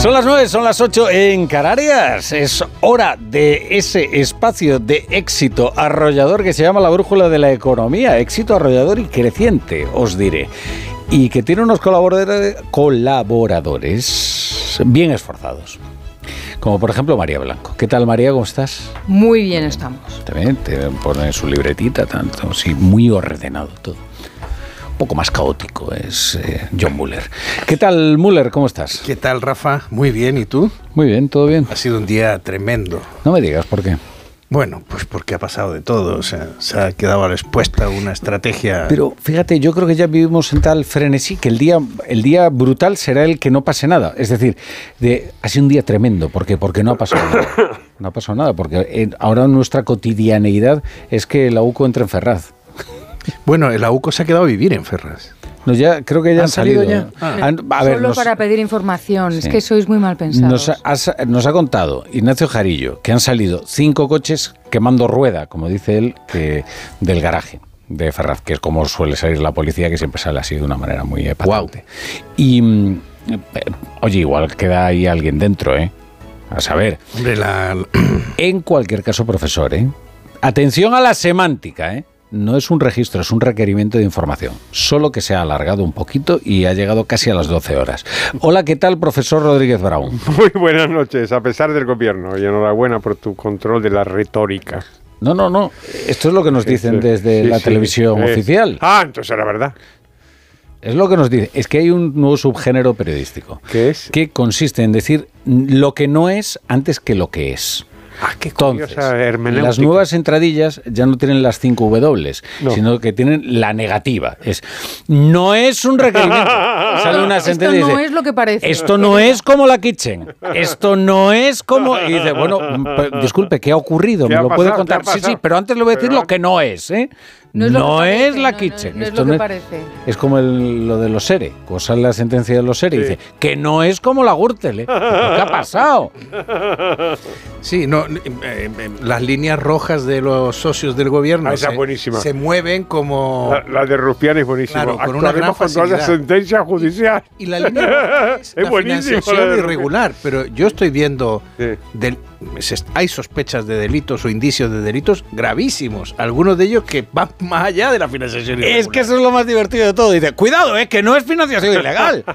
Son las 9, son las 8 en Canarias. Es hora de ese espacio de éxito arrollador que se llama la brújula de la economía. Éxito arrollador y creciente, os diré. Y que tiene unos colaboradores bien esforzados. Como por ejemplo María Blanco. ¿Qué tal, María? ¿Cómo estás? Muy bien estamos. También te ponen su libretita, tanto, sí, muy ordenado todo. Un poco más caótico es John Muller. ¿Qué tal, Muller? ¿Cómo estás? ¿Qué tal, Rafa? Muy bien, ¿y tú? Muy bien, todo bien. Ha sido un día tremendo. No me digas por qué. Bueno, pues porque ha pasado de todo, o sea, se ha quedado a la expuesta una estrategia... Pero fíjate, yo creo que ya vivimos en tal frenesí que el día brutal será el que no pase nada. Es decir, ha sido un día tremendo. ¿Por qué? Porque no ha pasado nada. No ha pasado nada, porque ahora nuestra cotidianeidad es que la UCO entra en Ferraz. Bueno, el AUCO se ha quedado a vivir en Ferraz. No, ya creo que ya han salido. Ya? Solo para pedir información, sí. Es que sois muy mal pensados. Nos ha contado Ignacio Jarillo que han salido 5 coches quemando rueda, como dice él, del garaje de Ferraz, que es como suele salir la policía, que siempre sale así de una manera muy patente. Wow. Y, oye, igual queda ahí alguien dentro, ¿eh? A saber. Hombre, En cualquier caso, profesor, atención a la semántica, No es un registro, es un requerimiento de información. Solo que se ha alargado un poquito y ha llegado casi a las 12 horas. Hola, ¿qué tal, profesor Rodríguez Brown? Muy buenas noches, a pesar del gobierno. Y enhorabuena por tu control de la retórica. No. Esto es lo que nos dicen desde la televisión oficial. Entonces era verdad. Es lo que nos dice. Es que hay un nuevo subgénero periodístico. ¿Qué es? Que consiste en decir lo que no es antes que lo que es. Qué curiosa hermenéutica. Las nuevas entradillas ya no tienen las 5 W, sino que tienen la negativa. No es un requerimiento. Sale una sentencia y dice, no es lo que parece. Esto no es como la Kitchen. Esto no es como... Y dice, bueno, disculpe, ¿qué ha ocurrido? ¿Me lo puede contar? Sí, pero antes le voy a decir lo que no es, No es la Kitchen. No es lo que parece. Es como lo de los SERE. Cuando sale la sentencia de los SERE y dice que no es como la Gürtel. ¿Qué ha pasado? Sí, las líneas rojas de los socios del gobierno se mueven como... La de Rufián es buenísima. Claro, con una gran facilidad. Con toda la sentencia judicial. Y la línea roja es la financiación irregular. Pero yo estoy viendo... hay sospechas de delitos o indicios de delitos gravísimos. Algunos de ellos que van más allá de la financiación ilegal. Es que eso es lo más divertido de todo. Dice, cuidado, que no es financiación ilegal.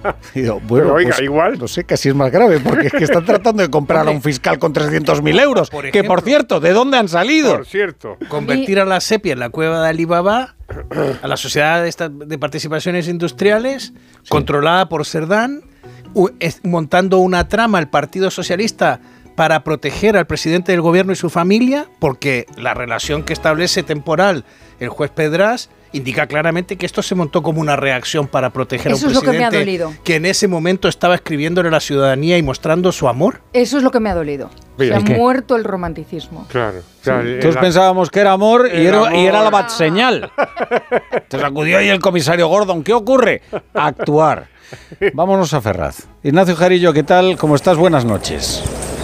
Y digo, bueno, oiga, pues, igual. No sé, casi es más grave, porque es que están tratando de comprar a un fiscal con 300.000 euros. Por ejemplo, que, por cierto, ¿de dónde han salido? Por cierto. Convertir a la SEPI en la cueva de Alibaba, a la Sociedad de Participaciones Industriales, controlada por Cerdán, montando una trama el Partido Socialista para proteger al presidente del gobierno y su familia, porque la relación que establece temporal el juez Pedras indica claramente que esto se montó como una reacción para proteger a un presidente lo que me ha dolido. Que en ese momento estaba escribiéndole a la ciudadanía y mostrando su amor. Eso es lo que me ha dolido. Se ha muerto el romanticismo. Claro. Todos pensábamos que era amor y era la bat señal. Entonces acudió ahí el comisario Gordon. ¿Qué ocurre? Actuar. Vámonos a Ferraz. Ignacio Jarillo, ¿qué tal? ¿Cómo estás? Buenas noches.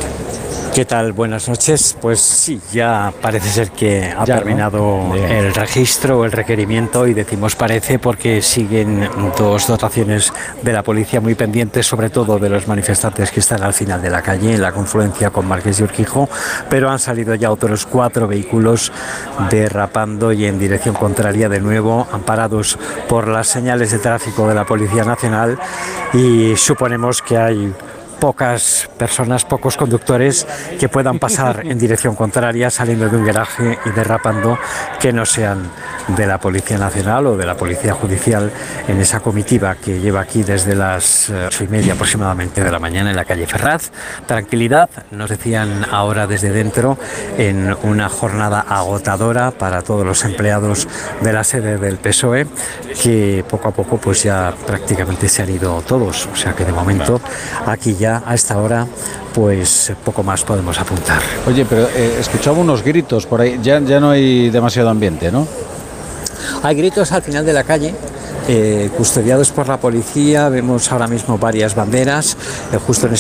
¿Qué tal? Buenas noches. Pues sí, ya parece ser que ha terminado el registro, el requerimiento, y decimos parece porque siguen 2 dotaciones de la policía muy pendientes, sobre todo de los manifestantes que están al final de la calle, en la confluencia con Marqués de Urquijo, pero han salido ya otros 4 vehículos derrapando y en dirección contraria de nuevo, amparados por las señales de tráfico de la Policía Nacional, y suponemos que hay pocas personas, pocos conductores que puedan pasar en dirección contraria saliendo de un garaje y derrapando, que no sean de la Policía Nacional o de la Policía Judicial en esa comitiva que lleva aquí desde las 8:30 aproximadamente de la mañana en la calle Ferraz. Tranquilidad, nos decían ahora desde dentro, en una jornada agotadora para todos los empleados de la sede del PSOE, que poco a poco pues ya prácticamente se han ido todos, o sea que de momento aquí ya a esta hora pues poco más podemos apuntar. Oye, pero escuchaba unos gritos por ahí, ya no hay demasiado ambiente, ¿no? Hay gritos al final de la calle, custodiados por la policía. Vemos ahora mismo varias banderas, justo en